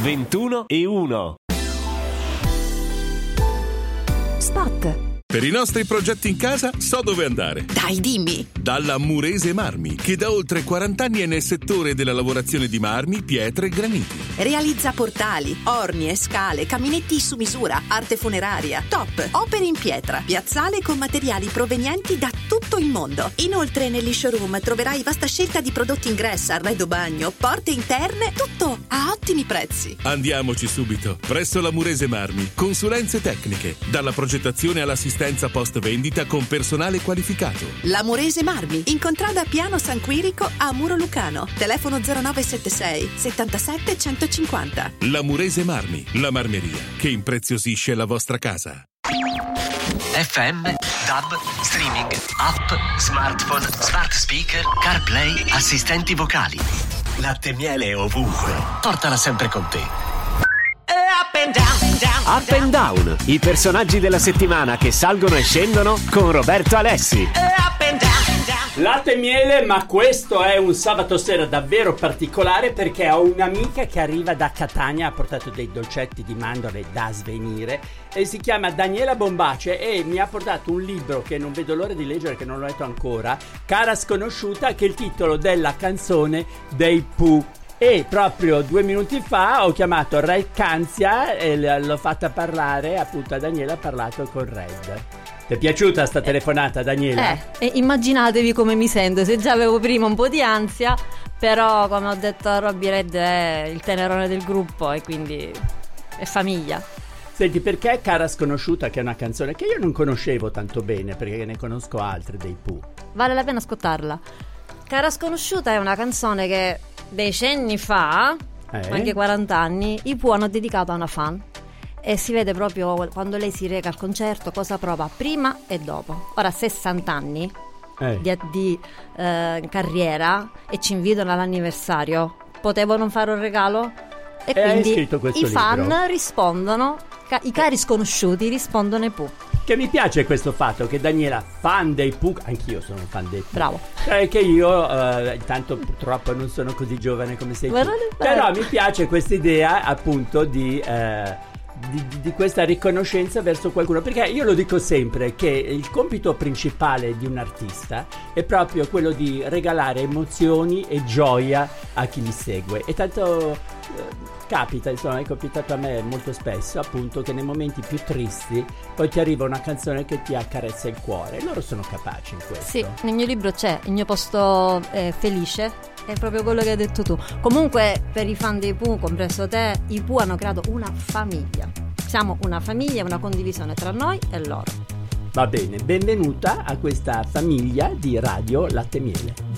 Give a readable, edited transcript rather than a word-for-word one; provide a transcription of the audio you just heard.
21:01. Spot. Per i nostri progetti in casa so dove andare. Dai, dimmi. Dalla Murese Marmi, che da oltre 40 anni è nel settore della lavorazione di marmi, pietre e graniti. Realizza portali, orni e scale, caminetti su misura, arte funeraria, top, opere in pietra, piazzale con materiali provenienti da tutto il mondo. Inoltre negli showroom troverai vasta scelta di prodotti ingresso, arredo bagno, porte interne, tutto a ottimi prezzi. Andiamoci subito. Presso la Murese Marmi, consulenze tecniche, dalla progettazione all'assistenza post vendita con personale qualificato. La Murese Marmi, in contrada Piano San Quirico a Muro Lucano. Telefono 0976 77 150. La Murese Marmi, la marmeria che impreziosisce la vostra casa. FM, DAB, streaming, app, smartphone, smart speaker, CarPlay, assistenti vocali. Latte e miele ovunque. Portala sempre con te. Up and Down, i personaggi della settimana che salgono e scendono con Roberto Alessi. Latte e miele, ma questo è un sabato sera davvero particolare perché ho un'amica che arriva da Catania, ha portato dei dolcetti di mandorle da svenire e si chiama Daniela Bombace e mi ha portato un libro che non vedo l'ora di leggere, che non l'ho letto ancora, Cara sconosciuta, che è il titolo della canzone dei Pooh. E proprio 2 minuti fa ho chiamato Red Canzia e l'ho fatta parlare, appunto a Daniela ha parlato con Red. Ti è piaciuta sta telefonata, Daniela? Immaginatevi come mi sento, se già avevo prima un po' di ansia, però come ho detto a Robby, Red è il tenerone del gruppo e quindi è famiglia. Senti, perché Cara sconosciuta, che è una canzone che io non conoscevo tanto bene, perché ne conosco altre dei Pooh? Vale la pena ascoltarla. Cara sconosciuta è una canzone che decenni fa, anche 40 anni, i Pooh hanno dedicato a una fan e si vede proprio quando lei si reca al concerto cosa prova prima e dopo. Ora 60 anni di carriera e ci invitano all'anniversario, potevo non fare un regalo? E quindi i fan rispondono, i cari sconosciuti rispondono ai Pooh. Che mi piace questo fatto che Daniela, fan dei Pooh, anch'io sono fan dei Pooh. Bravo. Che io, intanto purtroppo non sono così giovane come sei tu. Però mi piace questa idea appunto di questa riconoscenza verso qualcuno, perché io lo dico sempre che il compito principale di un artista è proprio quello di regalare emozioni e gioia a chi li segue. E tanto capita, insomma, è capitato a me molto spesso appunto che nei momenti più tristi poi ti arriva una canzone che ti accarezza il cuore. Loro sono capaci in questo. Sì, nel mio libro c'è il mio posto felice, è proprio quello che hai detto tu. Comunque per i fan dei Pooh, compreso te, i Pooh hanno creato una famiglia. Siamo una famiglia, una condivisione tra noi e loro. Va bene, benvenuta a questa famiglia di Radio Latte e Miele.